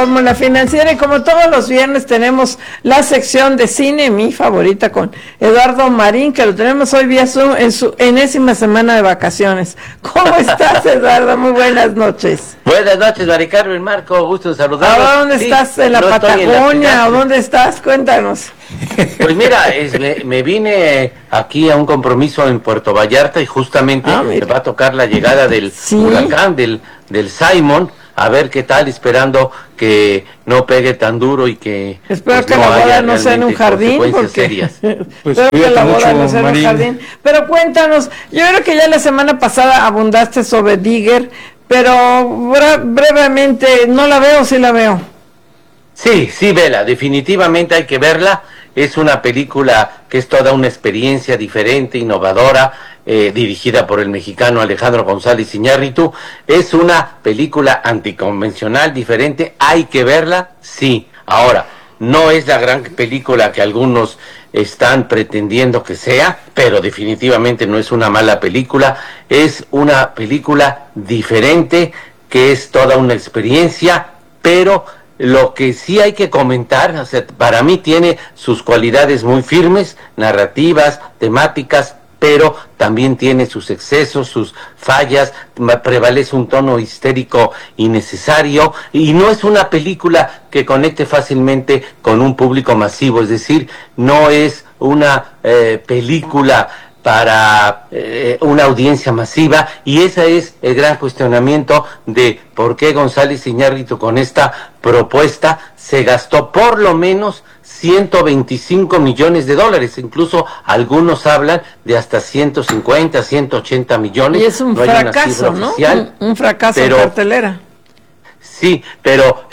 Fórmula Financiera y como todos los viernes tenemos la sección de cine, mi favorita, con Eduardo Marín, que lo tenemos hoy vía Zoom en su enésima semana de vacaciones. ¿Cómo estás, Eduardo? Muy buenas noches. Buenas noches, Mari Carmen, Marco, gusto en saludarlos. ¿Ahora dónde estás? ¿En la Patagonia? ¿O dónde estás? Cuéntanos. Pues mira, me vine aquí a un compromiso en Puerto Vallarta y justamente me va a tocar la llegada del huracán, del Simon, a ver qué tal, esperando que no pegue tan duro y que... Espero que la boda no sea en un jardín, porque... Pues espero que la boda no sea en un jardín. Pero cuéntanos, yo creo que ya la semana pasada abundaste sobre Digger, pero brevemente, ¿no la veo o sí la veo? Sí, vela, definitivamente hay que verla. Es una película que es toda una experiencia diferente, innovadora, dirigida por el mexicano Alejandro González Iñárritu. Es una película anticonvencional, diferente, hay que verla, sí. Ahora, no es la gran película que algunos están pretendiendo que sea, pero definitivamente no es una mala película. Es una película diferente, que es toda una experiencia, pero... Lo que sí hay que comentar, o sea, para mí tiene sus cualidades muy firmes, narrativas, temáticas, pero también tiene sus excesos, sus fallas, prevalece un tono histérico innecesario, y no es una película que conecte fácilmente con un público masivo, es decir, no es una película para una audiencia masiva, y ese es el gran cuestionamiento de por qué González Iñárritu con esta propuesta se gastó por lo menos 125 millones de dólares, incluso algunos hablan de hasta 150, 180 millones. Y es un fracaso, ¿no? Oficial, un fracaso en cartelera. Sí, pero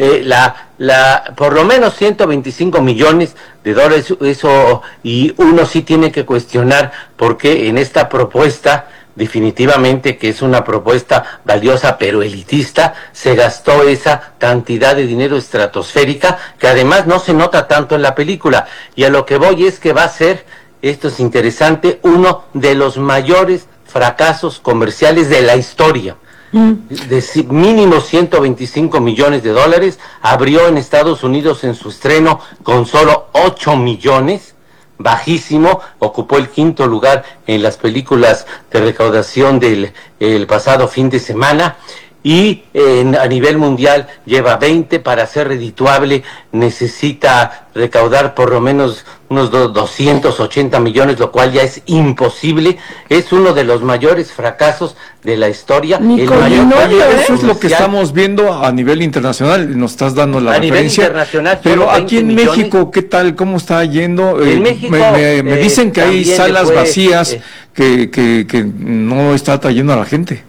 por lo menos 125 millones de dólares, eso, y uno sí tiene que cuestionar por qué en esta propuesta, definitivamente que es una propuesta valiosa pero elitista, se gastó esa cantidad de dinero estratosférica, que además no se nota tanto en la película. Y a lo que voy es que va a ser, esto es interesante, uno de los mayores fracasos comerciales de la historia. De mínimo 125 millones de dólares, abrió en Estados Unidos en su estreno con solo 8 millones, bajísimo, ocupó el quinto lugar en las películas de recaudación del pasado fin de semana, y a nivel mundial lleva 20, para ser redituable necesita recaudar por lo menos unos 280 millones, lo cual ya es imposible. Es uno de los mayores fracasos de la historia. Eso es lo que estamos viendo a nivel internacional, nos estás dando la referencia. Nivel internacional, pero aquí en México, ¿qué tal? ¿Cómo está yendo? En México, me dicen que hay salas vacías, que no está trayendo a la gente.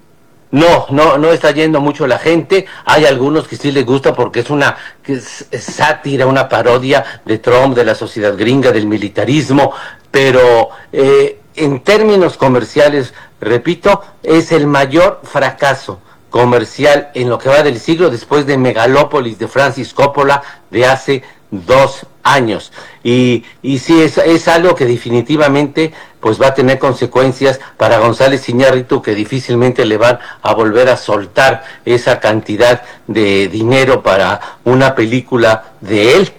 No está yendo mucho la gente. Hay algunos que sí les gusta porque es una sátira, una parodia de Trump, de la sociedad gringa, del militarismo, pero en términos comerciales, repito, es el mayor fracaso comercial en lo que va del siglo, después de Megalópolis de Francis Coppola de hace 2 años. Y sí, es algo que definitivamente pues va a tener consecuencias para González Iñárritu, que difícilmente le van a volver a soltar esa cantidad de dinero para una película de él.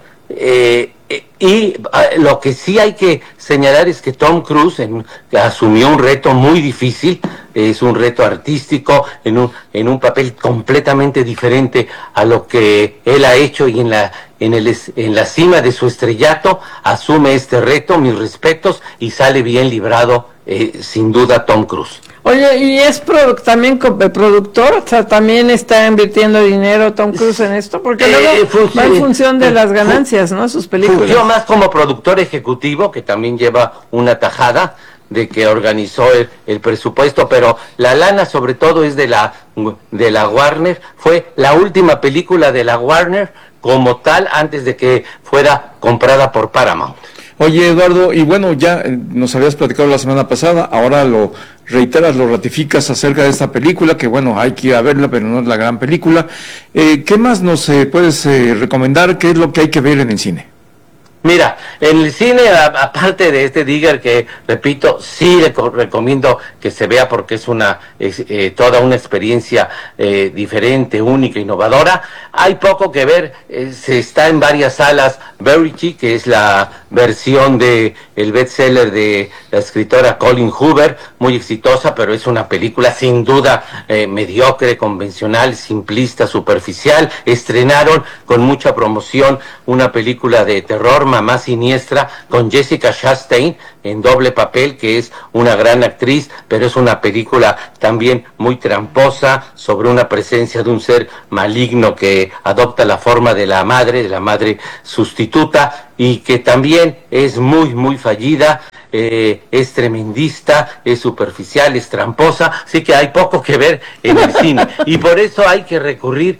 Y lo que sí hay que señalar es que Tom Cruise asumió un reto muy difícil, es un reto artístico, en un papel completamente diferente a lo que él ha hecho, y en la cima de su estrellato asume este reto, mis respetos, y sale bien librado, sin duda, Tom Cruise. Oye, ¿y es también productor? O sea, ¿también está invirtiendo dinero Tom Cruise en esto? Porque luego va en función de las ganancias, ¿no? Sus películas. Fungió más como productor ejecutivo, que también lleva una tajada de que organizó el presupuesto, pero la lana sobre todo es de la Warner. Fue la última película de la Warner como tal antes de que fuera comprada por Paramount. Oye, Eduardo, y bueno, ya nos habías platicado la semana pasada, ahora lo reiteras, lo ratificas acerca de esta película, que bueno, hay que ir a verla, pero no es la gran película. ¿Qué más nos puedes recomendar? ¿Qué es lo que hay que ver en el cine? Mira, en el cine, aparte de este Digger, que repito, sí le recomiendo que se vea porque es toda una experiencia diferente, única, innovadora. Hay poco que ver, se está en varias salas Verity, que es la versión de el bestseller de la escritora Colleen Hoover, muy exitosa, pero es una película sin duda mediocre, convencional, simplista, superficial. Estrenaron con mucha promoción una película de terror, Mamá Siniestra, con Jessica Chastain en doble papel, que es una gran actriz, pero es una película también muy tramposa sobre una presencia de un ser maligno que adopta la forma de la madre sustituta, y que también es muy fallida. Es tremendista, es superficial, es tramposa, así que hay poco que ver en el cine, y por eso hay que recurrir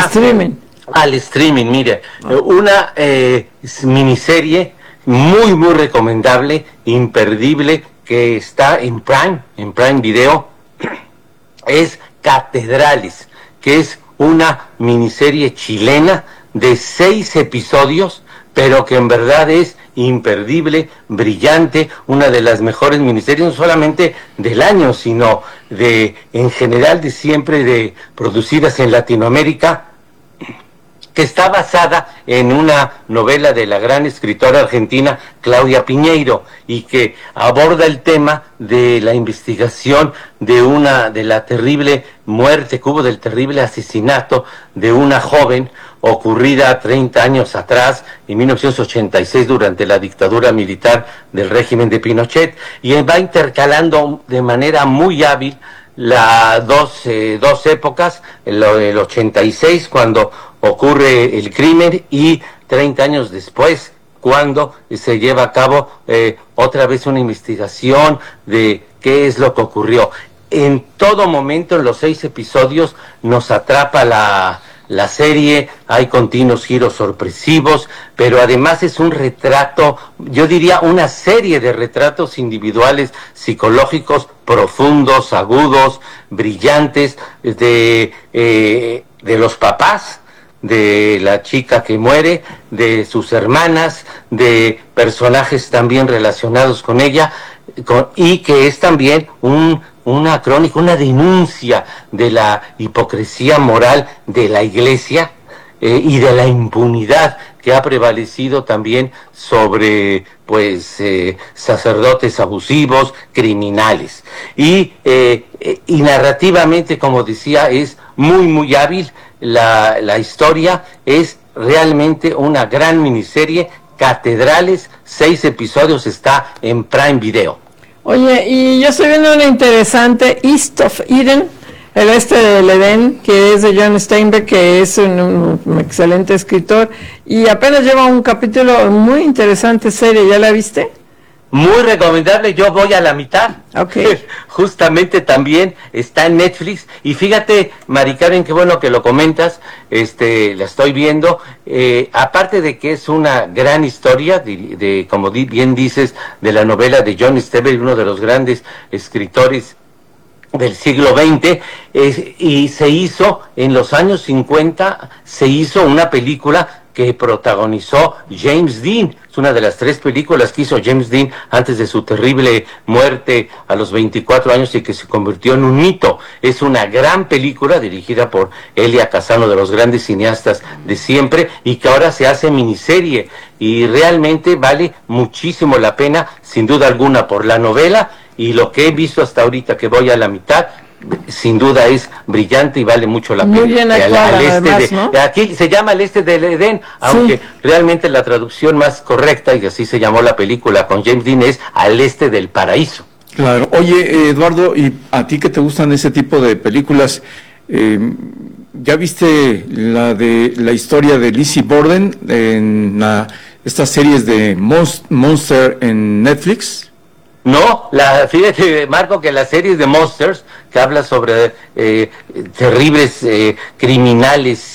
al streaming. Mire, una miniserie muy recomendable, imperdible, que está en Prime Video, es Catedrales, que es una miniserie chilena de 6 episodios, pero que en verdad es imperdible, brillante, una de las mejores miniseries, no solamente del año, sino en general de siempre, producidas en Latinoamérica, que está basada en una novela de la gran escritora argentina Claudia Piñeiro, y que aborda el tema de la investigación de la terrible muerte que hubo, del terrible asesinato de una joven ocurrida 30 años atrás, en 1986, durante la dictadura militar del régimen de Pinochet, y va intercalando de manera muy hábil dos épocas, el 86, cuando ocurre el crimen, y 30 años después, cuando se lleva a cabo otra vez una investigación de qué es lo que ocurrió. En todo momento, en los 6 episodios, nos atrapa la serie, hay continuos giros sorpresivos, pero además es un retrato, yo diría una serie de retratos individuales, psicológicos, profundos, agudos, brillantes, de los papás de la chica que muere, de sus hermanas, de personajes también relacionados con ella, y que es también una crónica, una denuncia de la hipocresía moral de la Iglesia y de la impunidad que ha prevalecido también sobre sacerdotes abusivos, criminales. Y narrativamente, como decía, es muy hábil. La historia es realmente una gran miniserie. Catedrales, 6 episodios, está en Prime Video. Oye, y yo estoy viendo una interesante, East of Eden, el oeste del Edén, que es de John Steinbeck, que es un excelente escritor, y apenas lleva un capítulo muy interesante serie. ¿Ya la viste? Muy recomendable, yo voy a la mitad. Okay. Justamente también está en Netflix, y fíjate, Mari Carmen, qué bueno que lo comentas, la estoy viendo, aparte de que es una gran historia, como bien dices, de la novela de John Steinbeck, uno de los grandes escritores del siglo XX, y se hizo en los años 50, se hizo una película que protagonizó James Dean. Es una de las 3 películas que hizo James Dean antes de su terrible muerte a los 24 años, y que se convirtió en un mito. Es una gran película dirigida por Elia Kazan, de los grandes cineastas de siempre, y que ahora se hace miniserie, y realmente vale muchísimo la pena, sin duda alguna, por la novela, y lo que he visto hasta ahorita, que voy a la mitad, sin duda es brillante y vale mucho la pena. Muy bien actuada, además, ¿no? Aquí se llama El Este del Edén, aunque realmente la traducción más correcta, y así se llamó la película con James Dean, es Al Este del Paraíso. Claro. Oye, Eduardo, ¿y a ti que te gustan ese tipo de películas, ya viste la historia de Lizzie Borden en estas series de Monster en Netflix? No, fíjate, Marco, que las series de Monsters, que habla sobre terribles criminales,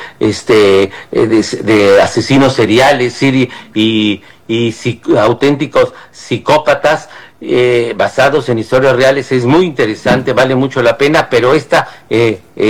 de asesinos seriales y auténticos psicópatas, basados en historias reales, es muy interesante, vale mucho la pena, pero esta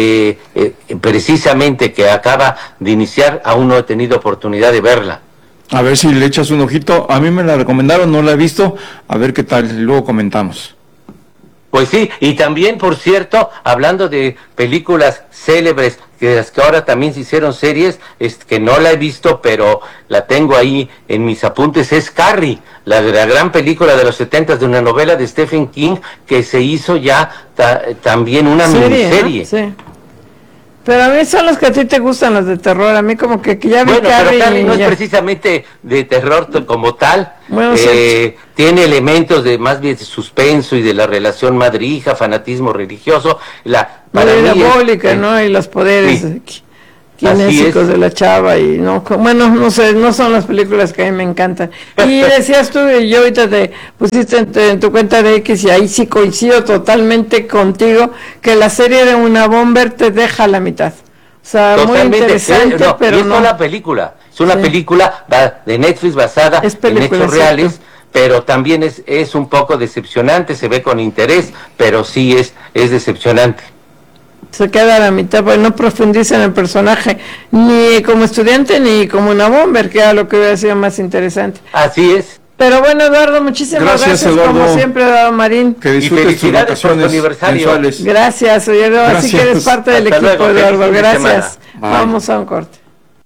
precisamente que acaba de iniciar, aún no he tenido oportunidad de verla. A ver si le echas un ojito. A mí me la recomendaron, no la he visto. A ver qué tal, luego comentamos. Pues sí, y también, por cierto, hablando de películas célebres, que las que ahora también se hicieron series, que no la he visto, pero la tengo ahí en mis apuntes, es Carrie, la gran película de los 70s, de una novela de Stephen King, que se hizo ya también una miniserie. ¿No? Sí. Pero a mí son los que a ti te gustan, los de terror. A mí como que ya vi Bueno, Carrie, pero Carrie no ya. es precisamente de terror como tal. Bueno, sí. Tiene elementos de más bien de suspenso y de la relación madre-hija, fanatismo religioso. Para diabólica, ¿no? Y los poderes kinésicos de la chava y bueno, no sé, no son las películas que a mí me encantan. Y decías tú, y yo ahorita te pusiste en tu cuenta de X, y ahí sí coincido totalmente contigo, que la serie de Una Bomber te deja a la mitad. O sea, totalmente, muy interesante, pero no. Es una película, es una película de Netflix basada en hechos reales, pero también es un poco decepcionante, se ve con interés, pero sí es decepcionante. Se queda a la mitad, pues no profundiza en el personaje, ni como estudiante, ni como Una Bomber, que era lo que hubiera sido más interesante. Así es. Pero bueno, Eduardo, muchísimas gracias Eduardo. Como siempre, Eduardo Marín. Que disfrutes tus vacaciones mensuales. Gracias, Eduardo. Así que eres parte del equipo, luego, Eduardo. Gracias. Vamos a un corte.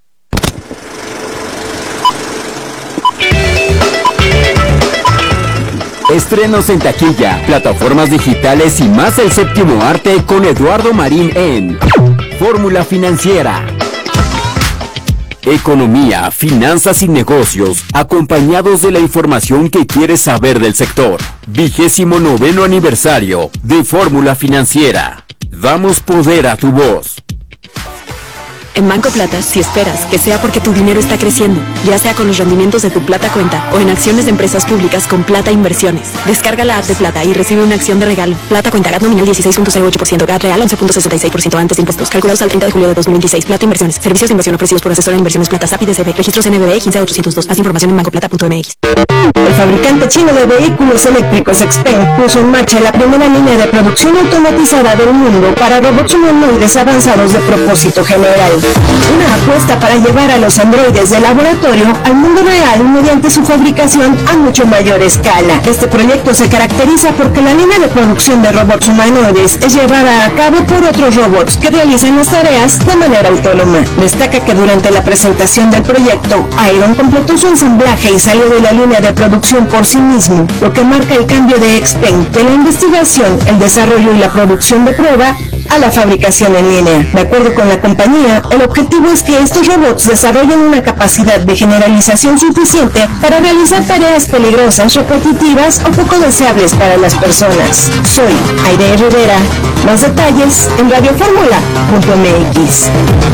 Estrenos en taquilla, plataformas digitales y más del séptimo arte con Eduardo Marín en Fórmula Financiera. Economía, finanzas y negocios, acompañados de la información que quieres saber del sector. 29º aniversario de Fórmula Financiera. Damos poder a tu voz. En Banco Plata, si esperas que sea porque tu dinero está creciendo, ya sea con los rendimientos de tu Plata Cuenta o en acciones de empresas públicas con Plata Inversiones, descarga la app de Plata y recibe una acción de regalo. Plata Cuenta, GAT nominal 16.08%, GAT real 11.66% antes de impuestos, calculados al 30 de julio de 2026. Plata Inversiones, servicios de inversión ofrecidos por asesor de inversiones Plata SAP y DCB, registros NBB 15802. Más información en bancoplata.mx. El fabricante chino de vehículos eléctricos XPeng puso en marcha la primera línea de producción automatizada del mundo para robots humanoides avanzados de propósito general. Una apuesta para llevar a los androides de laboratorio al mundo real mediante su fabricación a mucho mayor escala. Este proyecto se caracteriza porque la línea de producción de robots humanoides es llevada a cabo por otros robots que realizan las tareas de manera autónoma. Destaca que durante la presentación del proyecto, Iron completó su ensamblaje y salió de la línea de producción por sí mismo, lo que marca el cambio de XPeng de la investigación, el desarrollo y la producción de prueba a la fabricación en línea. De acuerdo con la compañía, el objetivo es que estos robots desarrollen una capacidad de generalización suficiente para realizar tareas peligrosas, repetitivas o poco deseables para las personas. Soy Aide Rivera. Más detalles en radioformula.mx.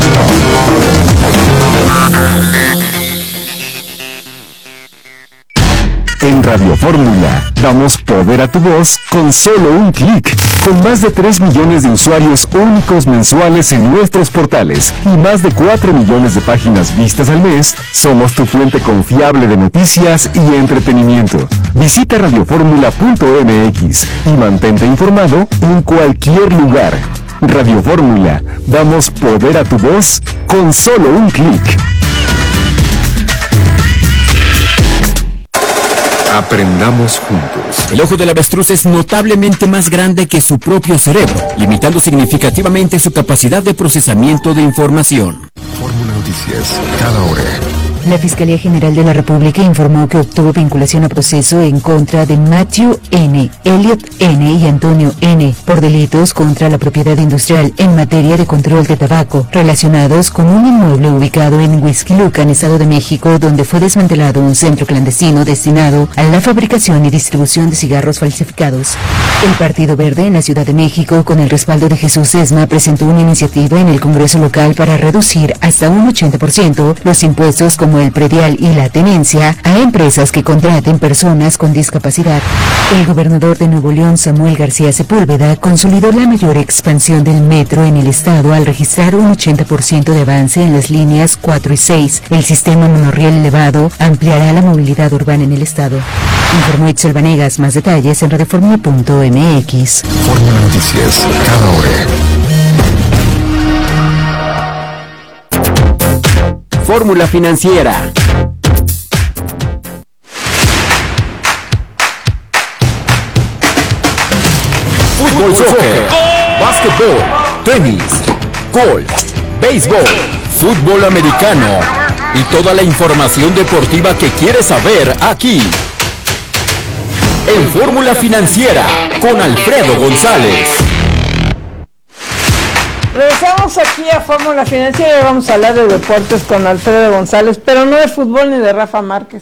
En Radio Fórmula, damos poder a tu voz con solo un clic. Con más de 3 millones de usuarios únicos mensuales en nuestros portales y más de 4 millones de páginas vistas al mes, somos tu fuente confiable de noticias y entretenimiento. Visita radioformula.mx y mantente informado en cualquier lugar. Radio Fórmula, damos poder a tu voz con solo un clic. Aprendamos juntos. El ojo del avestruz es notablemente más grande que su propio cerebro, limitando significativamente su capacidad de procesamiento de información. Fórmula Noticias, cada hora. La Fiscalía General de la República informó que obtuvo vinculación a proceso en contra de Matthew N., Elliot N. y Antonio N. por delitos contra la propiedad industrial en materia de control de tabaco, relacionados con un inmueble ubicado en Huixquilucan, Estado de México, donde fue desmantelado un centro clandestino destinado a la fabricación y distribución de cigarros falsificados. El Partido Verde en la Ciudad de México, con el respaldo de Jesús Esma, presentó una iniciativa en el Congreso local para reducir hasta un 80% los impuestos como el predial y la tenencia a empresas que contraten personas con discapacidad. El gobernador de Nuevo León, Samuel García Sepúlveda, consolidó la mayor expansión del metro en el estado al registrar un 80% de avance en las líneas 4 y 6. El sistema monorriel elevado ampliará la movilidad urbana en el estado. Informó Itzel Vanegas. Más detalles en radioformula.mx. Fórmula Noticias, cada hora. Fórmula Financiera. fútbol, soccer, básquetbol, tenis, golf, béisbol, fútbol americano y toda la información deportiva que quieres saber aquí. En Fórmula Financiera con Alfredo González. Regresamos aquí a Fórmula Financiera y vamos a hablar de deportes con Alfredo González, pero no de fútbol ni de Rafa Márquez.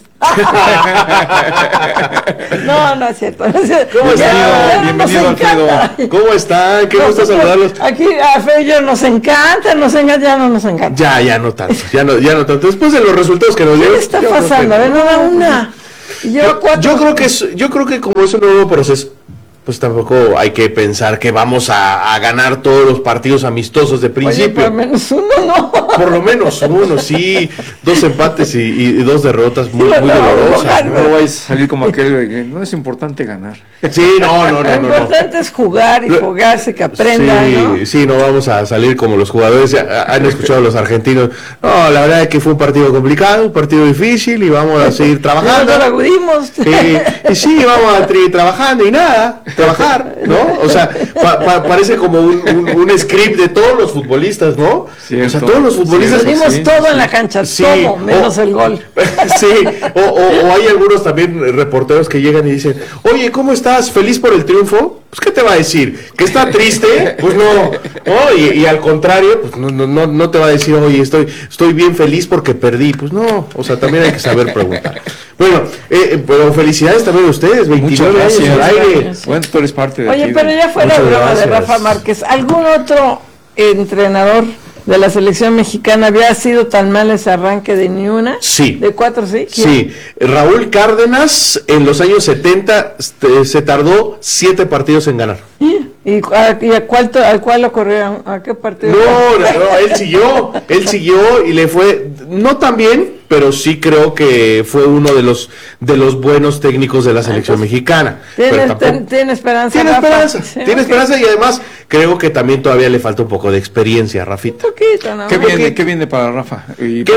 No es cierto. ¿Cómo están? Bienvenido, Alfredo. ¿Cómo están? Qué gusto saludarlos. Aquí Alfredo y yo nos encanta, ya no nos encanta. Ya no tanto, ya no tanto. Después de los resultados que nos dieron. ¿Qué está pasando? A ver, no da una. Yo creo que como es un nuevo proceso, pues tampoco hay que pensar que vamos a ganar todos los partidos amistosos de principio. Oye, por lo menos uno, ¿no? Por lo menos uno, sí. 2 empates y 2 derrotas muy dolorosas. No vais a salir como aquel que no es importante ganar. Sí, no. Lo importante es jugar y jugarse, que aprendan, ¿no? Sí, no vamos a salir como los jugadores. Han escuchado a los argentinos. No, la verdad es que fue un partido complicado, un partido difícil y vamos a seguir trabajando. No lo agudimos. Y sí, vamos a seguir trabajando y nada. Trabajar, ¿no? O sea, parece como un script de todos los futbolistas, ¿no? Cierto. O sea, todos los futbolistas... Dimos todo en la cancha, todo, menos el gol. Sí, o hay algunos también reporteros que llegan y dicen, oye, ¿cómo estás? ¿Feliz por el triunfo? Pues, ¿qué te va a decir? ¿Que está triste? Pues no. Y al contrario, pues no te va a decir, oye, estoy bien feliz porque perdí. Pues no, o sea, también hay que saber preguntar. Bueno, pero felicidades también a ustedes, 29 años al aire. Bueno, tú eres parte de Oye, pero ya fue la broma de Rafa Márquez. ¿Algún otro entrenador de la selección mexicana había sido tan mal ese arranque de ni una? Sí. ¿De 4, sí? ¿Quién? Sí. Raúl Cárdenas en los años 70 se tardó 7 partidos en ganar. ¿Y a cuál lo corrieron? ¿A qué partido? No, él siguió y le fue no tan bien, pero sí creo que fue uno de los buenos técnicos de la selección mexicana. Tiene esperanza. Tiene esperanza y además creo que también todavía le falta un poco de experiencia, Rafita. Un poquito, ¿no? ¿Qué viene para Rafa?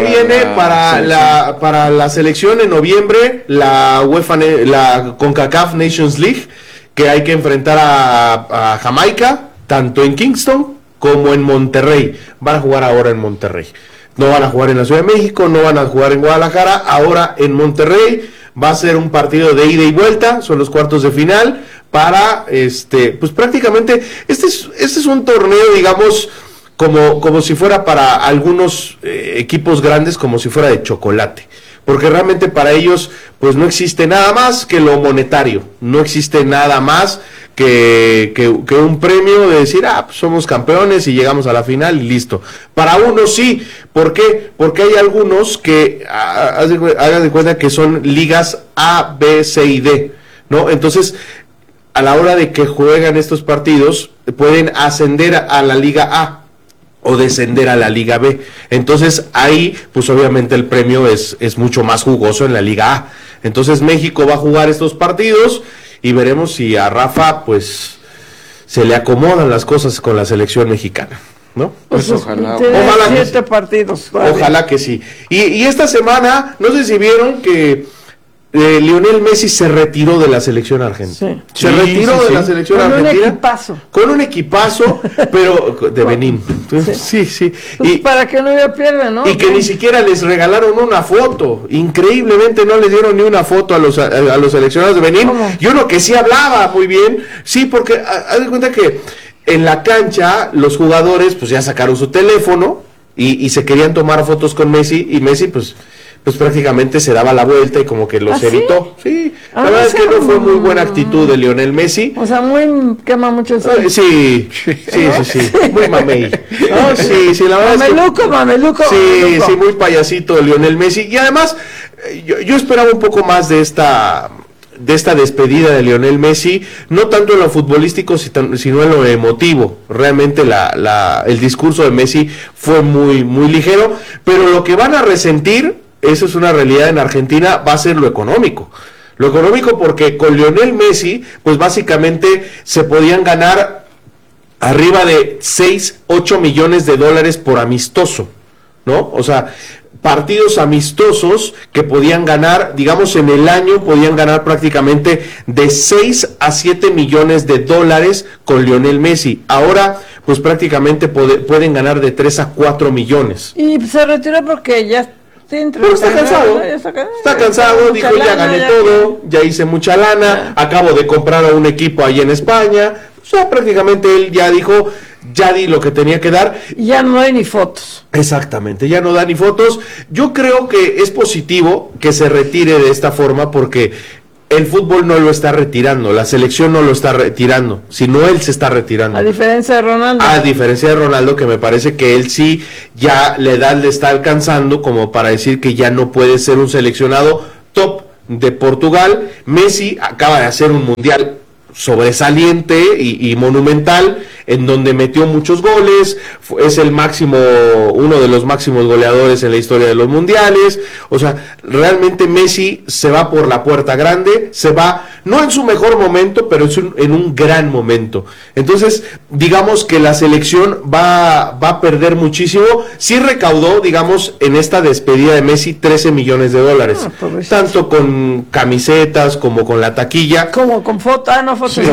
Para la selección en noviembre, la CONCACAF Nations League, que hay que enfrentar a Jamaica, tanto en Kingston como en Monterrey. Van a jugar ahora en Monterrey. No van a jugar en la Ciudad de México, no van a jugar en Guadalajara, ahora en Monterrey. Va a ser un partido de ida y vuelta, son los cuartos de final, para, pues prácticamente, este es un torneo, digamos, como si fuera para algunos equipos grandes, como si fuera de chocolate. Porque realmente para ellos pues no existe nada más que lo monetario, no existe nada más que un premio de decir, pues somos campeones y llegamos a la final y listo. Para unos sí, ¿por qué? Porque hay algunos que, hagan de cuenta que son ligas A, B, C y D, ¿no? Entonces, a la hora de que juegan estos partidos, pueden ascender a la Liga A o descender a la Liga B. Entonces ahí pues obviamente el premio es mucho más jugoso en la Liga A. Entonces México va a jugar estos partidos y veremos si a Rafa pues se le acomodan las cosas con la selección mexicana, ¿no? Pues ojalá 7 partidos. Ojalá que sí. Y esta semana, no sé si vieron que Lionel Messi se retiró de la selección argentina. Se retiró de la selección argentina. Con un equipazo, pero de Benín. Sí. Pues y para que no haya pierde, ¿no? Y que ni siquiera les regalaron una foto. Increíblemente no les dieron ni una foto a los seleccionados de Benín. ¿Cómo? Y uno que sí hablaba muy bien. Sí, porque haz de cuenta que en la cancha los jugadores pues ya sacaron su teléfono y se querían tomar fotos con Messi, y Messi pues prácticamente se daba la vuelta y como que los evitó. Sí, la verdad es que no fue muy buena actitud de Lionel Messi. O sea, quema mucho el sol. Sí, muy mamey. No, sí, la verdad mameluco. Sí, muy payasito Lionel Messi. Y además, yo esperaba un poco más de esta despedida de Lionel Messi, no tanto en lo futbolístico, sino en lo emotivo. Realmente el discurso de Messi fue muy, muy ligero, pero lo que van a resentir, eso es una realidad en Argentina, va a ser lo económico. Lo económico porque con Lionel Messi, pues básicamente se podían ganar arriba de 6-8 millones de dólares por amistoso, ¿no? O sea, partidos amistosos que podían ganar, digamos en el año, podían ganar prácticamente de 6 a 7 millones de dólares con Lionel Messi. Ahora, pues prácticamente pueden ganar de 3 a 4 millones. Y se retiró porque ya... Pero está cansado, está cansado, dijo ya gané todo, ya hice mucha lana, acabo de comprar a un equipo ahí en España, o sea, prácticamente él ya dijo, ya di lo que tenía que dar. Ya no hay ni fotos. Exactamente, ya no da ni fotos. Yo creo que es positivo que se retire de esta forma porque el fútbol no lo está retirando, la selección no lo está retirando, sino él se está retirando. A diferencia de Ronaldo. A diferencia de Ronaldo, que me parece que él sí, ya la edad le está alcanzando como para decir que ya no puede ser un seleccionado top de Portugal. Messi acaba de hacer un mundial sobresaliente y monumental, en donde metió muchos goles, es el máximo, uno de los máximos goleadores en la historia de los mundiales. O sea, realmente Messi se va por la puerta grande, se va, no en su mejor momento, pero en un gran momento. Entonces, digamos que la selección va a perder muchísimo. Sí recaudó, digamos, en esta despedida de Messi, 13 millones de dólares. Tanto con camisetas como con la taquilla. Como con fotos, no fotos. Sí,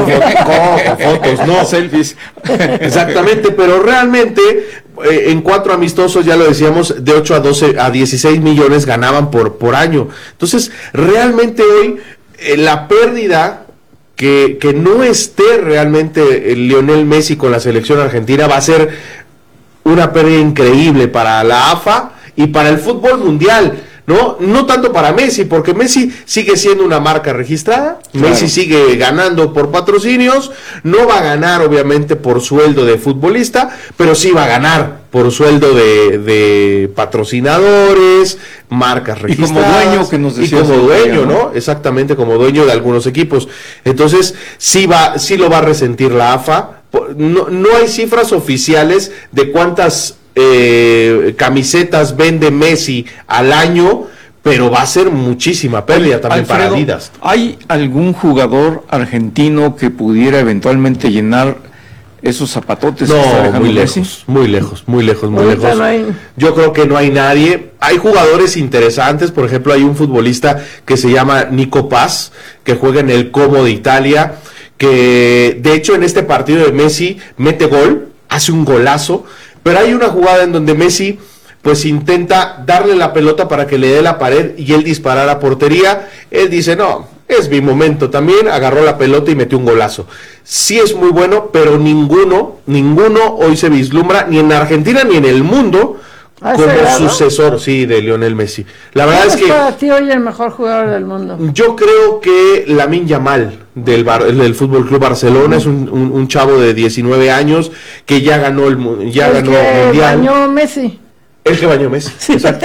fotos, no, selfies. Exactamente, pero realmente en 4 amistosos, ya lo decíamos, de 8 a 12 a 16 millones ganaban por año. Entonces, realmente hoy la pérdida que no esté realmente Lionel Messi con la selección argentina va a ser una pérdida increíble para la AFA y para el fútbol mundial. No tanto para Messi, porque Messi sigue siendo una marca registrada, claro. Messi sigue ganando por patrocinios, no va a ganar obviamente por sueldo de futbolista, pero sí va a ganar por sueldo de patrocinadores, marcas registradas. Y como dueño, que nos decías. Y como dueño, ¿no? Exactamente, como dueño de algunos equipos. Entonces, sí lo va a resentir la AFA. No hay cifras oficiales de cuántas camisetas vende Messi al año, pero va a ser muchísima pérdida también, Alfredo, para Adidas. ¿Hay algún jugador argentino que pudiera eventualmente llenar esos zapatotes? No, que está dejando muy lejos. No hay... Yo creo que no hay nadie. Hay jugadores interesantes, por ejemplo, hay un futbolista que se llama Nico Paz, que juega en el Como de Italia, que de hecho en este partido de Messi mete gol, hace un golazo. Pero hay una jugada en donde Messi pues intenta darle la pelota para que le dé la pared y él disparar a portería. Él dice, no, es mi momento también, agarró la pelota y metió un golazo. Sí es muy bueno, pero ninguno hoy se vislumbra, ni en Argentina ni en el mundo, como sucesor, sí, de Lionel Messi. La verdad es que... para ti hoy el mejor jugador del mundo? Yo creo que Lamine Yamal del Fútbol Club Barcelona es un chavo de 19 años que ya ganó el mundial. Bañó Messi. El que bañó Messi,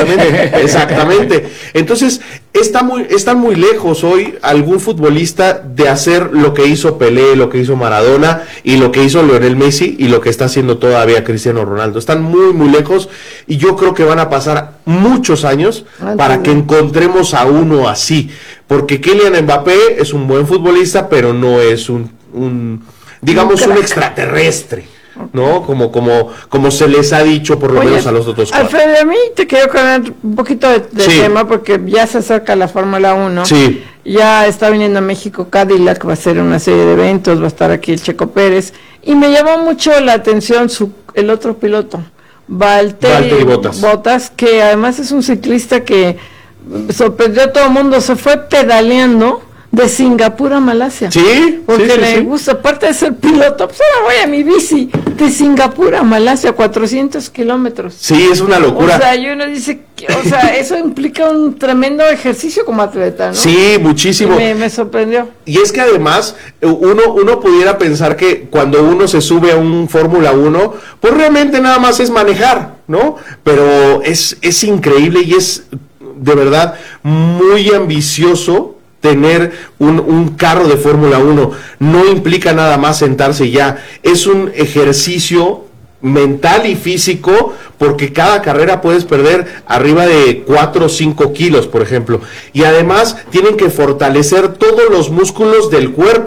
exactamente. Entonces, están muy lejos hoy algún futbolista de hacer lo que hizo Pelé, lo que hizo Maradona y lo que hizo Lionel Messi y lo que está haciendo todavía Cristiano Ronaldo. Están muy lejos y yo creo que van a pasar muchos años para que encontremos a uno así. Porque Kylian Mbappé es un buen futbolista, pero no es un extraterrestre, ¿no? Como se les ha dicho por lo menos a los otros cuatro. Alfredo, a mí te quiero cambiar un poquito de tema porque ya se acerca la Fórmula 1. Sí. Ya está viniendo a México Cadillac, va a hacer una serie de eventos, va a estar aquí el Checo Pérez. Y me llamó mucho la atención el otro piloto, Valtteri Bottas, que además es un ciclista que sorprendió a todo el mundo, se fue pedaleando de Singapur a Malasia. Sí, porque le gusta, aparte de ser piloto, pues ahora voy a mi bici de Singapur a Malasia, 400 kilómetros. Sí, es una locura. O sea, y uno dice, eso implica un tremendo ejercicio como atleta, ¿no? Sí, muchísimo. Me sorprendió. Y es que además, uno pudiera pensar que cuando uno se sube a un Fórmula 1, pues realmente nada más es manejar, ¿no? Pero es increíble y es de verdad muy ambicioso tener un carro de Fórmula 1. No implica nada más sentarse ya, es un ejercicio mental y físico, porque cada carrera puedes perder arriba de 4 o 5 kilos, por ejemplo, y además tienen que fortalecer todos los músculos del cuerpo.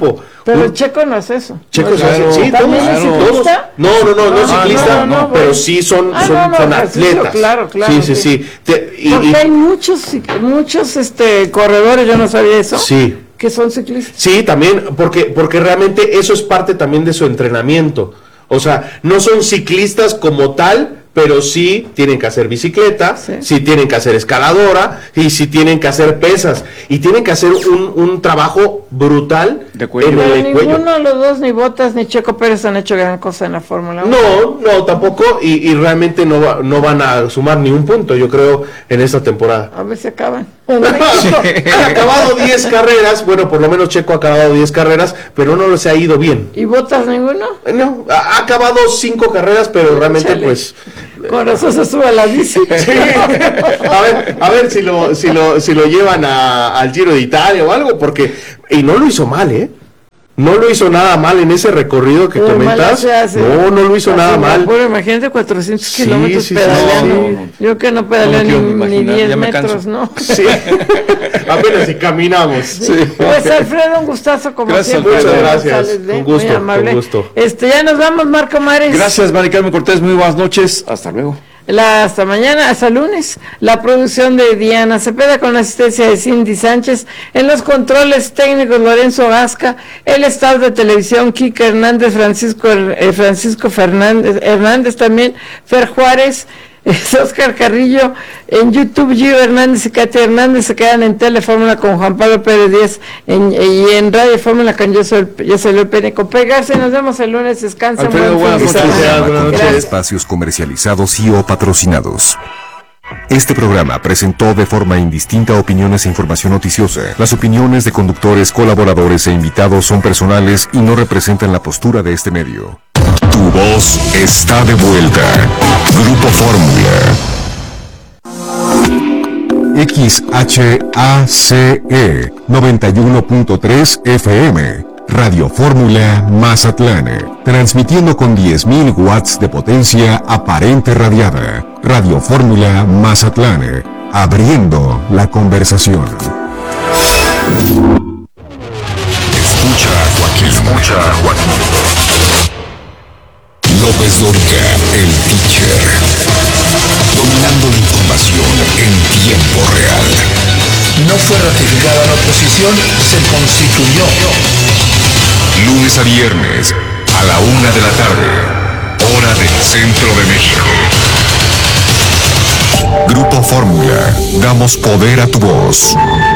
Pero el Checo no hace eso. Checo sí, ¿también es ciclista? No es ciclista, pero sí son atletas. Claro. Sí. Porque hay muchos corredores, yo no sabía eso. Sí. Que son ciclistas. Sí, también, porque realmente eso es parte también de su entrenamiento. O sea, no son ciclistas como tal, pero sí tienen que hacer bicicleta, sí tienen que hacer escaladora, y sí tienen que hacer pesas, y tienen que hacer un trabajo brutal de cuello. Pero ninguno de los dos, ni Bottas ni Checo Pérez, han hecho gran cosa en la Fórmula 1. No, tampoco, y realmente no van a sumar ni un punto, yo creo, en esta temporada. A ver si acaban. Han acabado 10 carreras, bueno, por lo menos Checo ha acabado 10 carreras, pero no les ha ido bien. ¿Y Bottas ninguno? No, ha acabado 5 carreras, pero realmente pues... Con eso se sube a la bici. Sí. A ver si lo llevan al Giro de Italia o algo, porque... Y no lo hizo mal, ¿eh? No lo hizo nada mal en ese recorrido que comentas. No lo hizo nada mal. Bueno, imagínate 400 kilómetros pedaleando. No. Yo que no pedaleo ni 10 metros, ¿no? Sí. Apenas si caminamos. Sí. Pues Alfredo, un gustazo como siempre. Muchas gracias. Un gusto. Ya nos vamos, Marco Mares. Gracias, Mari Carmen Cortés. Muy buenas noches. Hasta luego. Hasta mañana, hasta lunes. La producción de Diana Cepeda con la asistencia de Cindy Sánchez. En los controles técnicos Lorenzo Gasca. El staff de televisión Kika Hernández, Francisco Hernández también, Fer Juárez, Oscar Carrillo. En YouTube, Gio Hernández y Katia Hernández se quedan en Telefórmula con Juan Pablo Pérez Díaz y en Radio Fórmula con Yo soy el Peneco. Pegarse, nos vemos el lunes. Descansen. Alfredo, buenas noches. Espacios comercializados y o patrocinados. Este programa presentó de forma indistinta opiniones e información noticiosa. Las opiniones de conductores, colaboradores e invitados son personales y no representan la postura de este medio. Tu voz está de vuelta. Grupo Fórmula. XHACE 91.3 FM. Radio Fórmula Mazatlán. Transmitiendo con 10.000 watts de potencia aparente radiada. Radio Fórmula Mazatlán. Abriendo la conversación. Escucha a Joaquín. López Dóriga, el teacher. Dominando la información en tiempo real. No fue ratificada la oposición, se constituyó. Lunes a viernes, a la 1 de la tarde, hora del centro de México. Grupo Fórmula, damos poder a tu voz.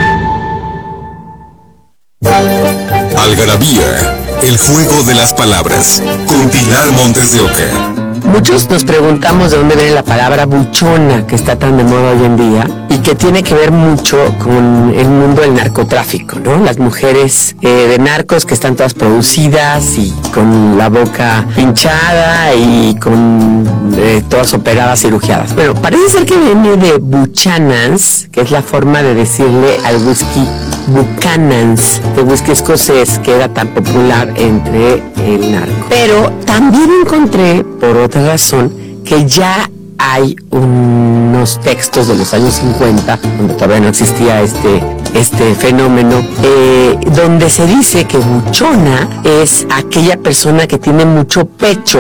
Algarabía, el fuego de las palabras, con Pilar Montes de Oca. Muchos nos preguntamos de dónde viene la palabra buchona, que está tan de moda hoy en día, y que tiene que ver mucho con el mundo del narcotráfico, ¿no? Las mujeres de narcos que están todas producidas y con la boca hinchada y con todas operadas, cirugiadas. Pero parece ser que viene de Buchanans, que es la forma de decirle al whisky Buchanan's, de whisky escocés, que era tan popular entre el narco. Pero también encontré, por otra razón, que ya hay unos textos de los años 50, donde todavía no existía este fenómeno, donde se dice que buchona es aquella persona que tiene mucho pecho.